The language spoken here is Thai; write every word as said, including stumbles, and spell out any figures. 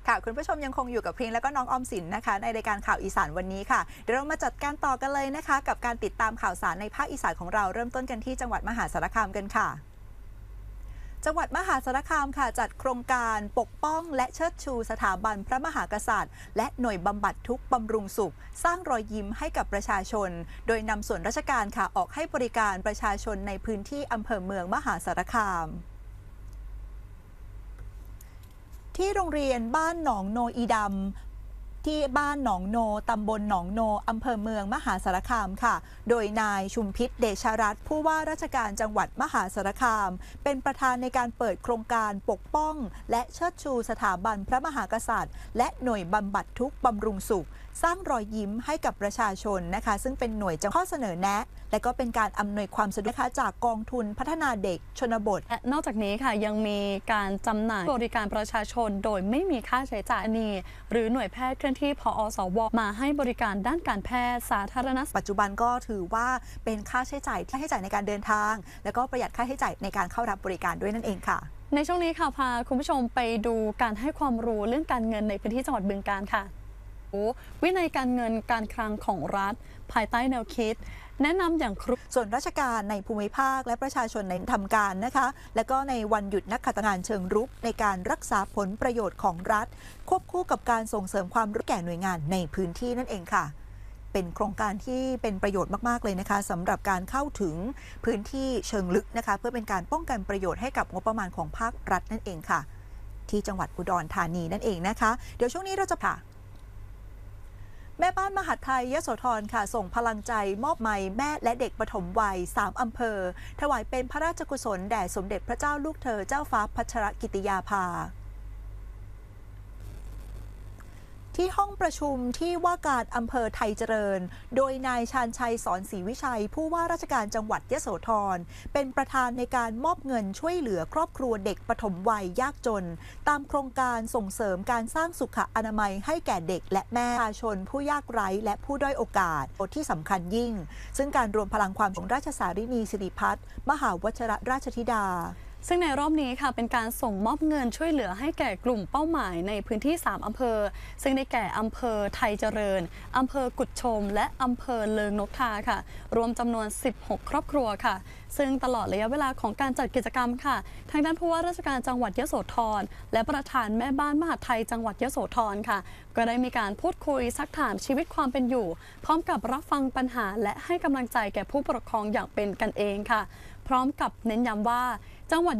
ค่ะคุณผู้ชมยังคงอยู่กับพริ้งแล้วก็น้องออมสินนะคะในรายการข่าวอีสานวันนี้ค่ะเดี๋ยวเรามาจัดการต่อกันเลยนะคะกับการติดตามข่าวสารในภาคอีสานของเราเริ่มต้นกันที่จังหวัดมหาสารคามกันค่ะจังหวัดมหาสารคามค่ะจัดโครงการปกป้องและเชิดชูสถาบันพระมหากษัตริย์และหน่วยบำบัดทุกข์บำรุงสุขสร้างรอยยิ้มให้กับประชาชนโดยนำส่วนราชการค่ะออกให้บริการประชาชนในพื้นที่อำเภอเมืองมหาสารคามที่โรงเรียนบ้านหนองโนอีดำที่บ้านหนองโนตำบลหนองโนอำเภอเมืองมหาสารคามค่ะโดยนายชุมพิษเดชรัตน์ผู้ว่าราชการจังหวัดมหาสารคามเป็นประธานในการเปิดโครงการปกป้องและเชิดชูสถาบันพระมหากษัตริย์และหน่วยบำบัดทุกข์บำรุงสุขสร้างรอยยิ้มให้กับประชาชนนะคะซึ่งเป็นหน่วยจะข้อเสนอแนะและก็เป็นการอำนวยความสะดวกจากกองทุนพัฒนาเด็กชนบทและนอกจากนี้ค่ะยังมีการจำหน่ายบริการประชาชนโดยไม่มีค่าใช้จ่ายนี้หรือหน่วยแพทย์เคลื่อนที่พอสวมาให้บริการด้านการแพทย์สาธารณสุขปัจจุบันก็ถือว่าเป็นค่าใช้จ่ายที่ให้จ่ายในการเดินทางแล้วก็ประหยัดค่าใช้จ่ายในการเข้ารับบริการด้วยนั่นเองค่ะในช่วงนี้ค่ะพาคุณผู้ชมไปดูการให้ความรู้เรื่องการเงินในพื้นที่จังหวัดบึงกาฬค่ะวินัยการเงินการคลังของรัฐภายใต้แนวคิดแนะนำอย่างครบส่วนราชการในภูมิภาคและประชาชนในทำการนะคะและก็ในวันหยุดนักขัตฤกษ์เชิงรุกในการรักษาผลประโยชน์ของรัฐควบคู่กับการส่งเสริมความรู้แก่หน่วยงานในพื้นที่นั่นเองค่ะเป็นโครงการที่เป็นประโยชน์มากๆเลยนะคะสำหรับการเข้าถึงพื้นที่เชิงลึกนะคะเพื่อเป็นการป้องกันประโยชน์ให้กับงบประมาณของภาครัฐนั่นเองค่ะที่จังหวัดอุดรธานีนั่นเองนะคะเดี๋ยวช่วงนี้เราจะค่ะแม่บ้านมหาดไทยยโสธรค่ะส่งพลังใจมอบไม้แม่และเด็กปฐมวัยสามอำเภอถวายเป็นพระราชกุศลแด่สมเด็จพระเจ้าลูกเธอเจ้าฟ้าพัชรกิติยาภาที่ห้องประชุมที่ว่าการอำเภอไทยเจริญโดยนายชาญชัยสอนศรีวิชัยผู้ว่าราชการจังหวัดยโสธรเป็นประธานในการมอบเงินช่วยเหลือครอบครัวเด็กปฐมวัยยากจนตามโครงการส่งเสริมการสร้างสุขอนามัยให้แก่เด็กและแม่ประชาชนผู้ยากไร้และผู้ด้อยโอกาสที่สำคัญยิ่งซึ่งการรวมพลังความของราชสารินีสิริพัฒน์มหาวชิรราชธิดาซึ่งในรอบนี้ค่ะเป็นการส่งมอบเงินช่วยเหลือให้แก่กลุ่มเป้าหมายในพื้นที่สามอำเภอซึ่งได้แก่อำเภอไทยเจริญอำเภอกุดชมและอำเภอเลิงนกทาค่ะรวมจำนวนสิบหกครอบครัวค่ะซึ่งตลอดระยะเวลาของการจัดกิจกรรมค่ะทางด้านผู้ว่าราชการจังหวัดยโสธรและประธานแม่บ้านมหาดไทยจังหวัดยโสธรค่ะก็ได้มีการพูดคุยซักถามชีวิตความเป็นอยู่พร้อมกับรับฟังปัญหาและให้กำลังใจแก่ผู้ปกครองอย่างเป็นกันเองค่ะพร้อมกับเน้นย้ำว่าจังหวัด